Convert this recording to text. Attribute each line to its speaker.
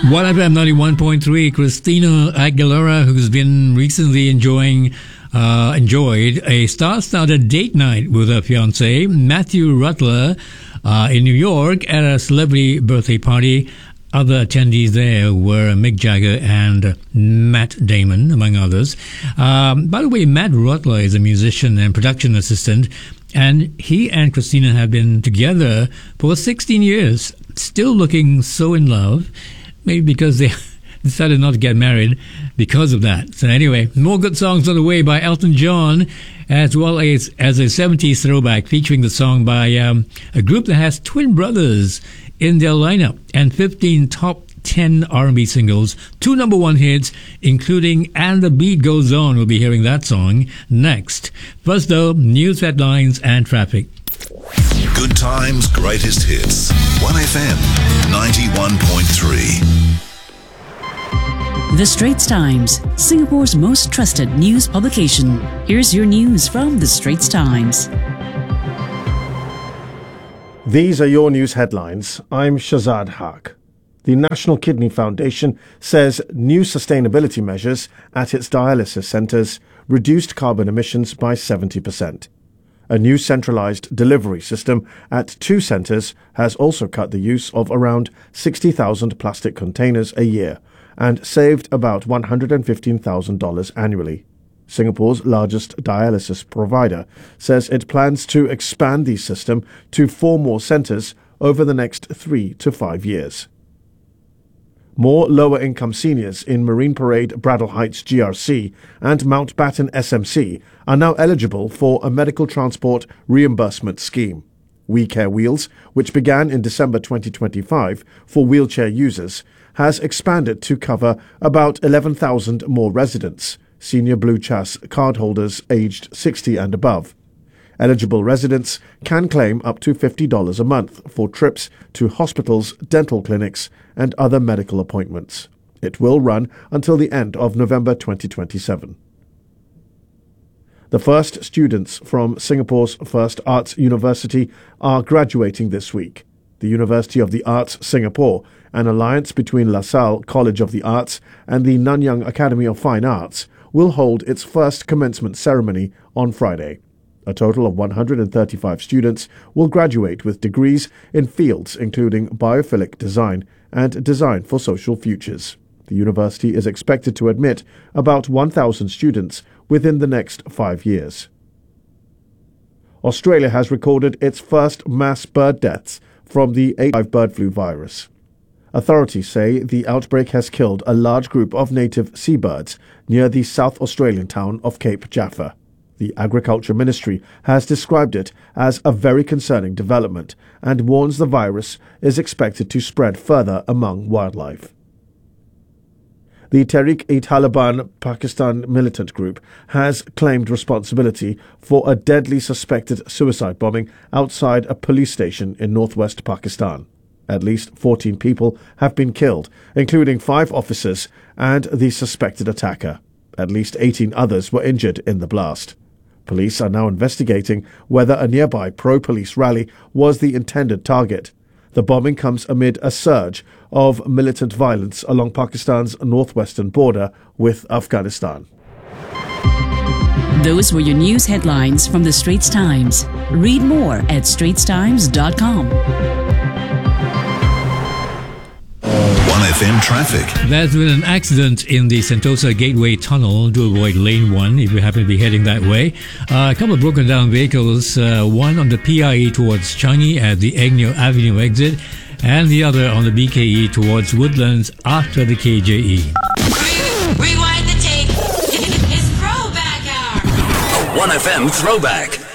Speaker 1: 1FM 91.3, Christina Aguilera, who's been recently enjoyed a star-studded date night with her fiancé, Matthew Rutler, in New York at a celebrity birthday party. Other attendees there were Mick Jagger and Matt Damon, among others. By the way, Matt Rutler is a musician and production assistant, and he and Christina have been together for 16 years, still looking so in love. Maybe because they decided not to get married because of that. So anyway, more good songs on the way by Elton John, as well as a 70s throwback featuring the song by a group that has twin brothers in their lineup, and 15 top 10 R&B singles, 2 number 1 hits, including And the Beat Goes On. We'll be hearing that song next. First though, news headlines and traffic.
Speaker 2: Good times, greatest hits. 1FM 91.3.
Speaker 3: The Straits Times, Singapore's most trusted news publication. Here's your news from The Straits Times.
Speaker 4: These are your news headlines. I'm Shazad Haq. The National Kidney Foundation says new sustainability measures at its dialysis centres reduced carbon emissions by 70%. A new centralised delivery system at 2 centres has also cut the use of around 60,000 plastic containers a year and saved about $115,000 annually. Singapore's largest dialysis provider says it plans to expand the system to 4 more centres over the next 3 to 5 years. More lower-income seniors in Marine Parade Bradle Heights GRC and Mountbatten SMC are now eligible for a medical transport reimbursement scheme. We Care Wheels, which began in December 2025 for wheelchair users, has expanded to cover about 11,000 more residents, senior Blue CHAS cardholders aged 60 and above. Eligible residents can claim up to $50 a month for trips to hospitals, dental clinics, and other medical appointments. It will run until the end of November 2027. The first students from Singapore's first arts university are graduating this week. The University of the Arts Singapore, an alliance between LaSalle College of the Arts and the Nanyang Academy of Fine Arts, will hold its first commencement ceremony on Friday. A total of 135 students will graduate with degrees in fields including biophilic design and design for social futures. The university is expected to admit about 1,000 students within the next 5 years. Australia has recorded its first mass bird deaths from the H5 bird flu virus. Authorities say the outbreak has killed a large group of native seabirds near the South Australian town of Cape Jaffa. The Agriculture Ministry has described it as a very concerning development and warns the virus is expected to spread further among wildlife. The Tehreek-e-Taliban Pakistan militant group has claimed responsibility for a deadly suspected suicide bombing outside a police station in northwest Pakistan. At least 14 people have been killed, including 5 officers and the suspected attacker. At least 18 others were injured in the blast. Police are now investigating whether a nearby pro-police rally was the intended target. The bombing comes amid a surge of militant violence along Pakistan's northwestern border with Afghanistan.
Speaker 3: Those were your news headlines from The Straits Times. Read more at straitstimes.com.
Speaker 2: 1FM traffic.
Speaker 1: There's been an accident in the Sentosa Gateway Tunnel to avoid Lane 1 if you happen to be heading that way. A couple of broken down vehicles, one on the PIE towards Changi at the Agnew Avenue exit, and the other on the BKE towards Woodlands after the KJE.
Speaker 5: Rewind the tape. It's Throwback Hour.
Speaker 2: 1FM Throwback.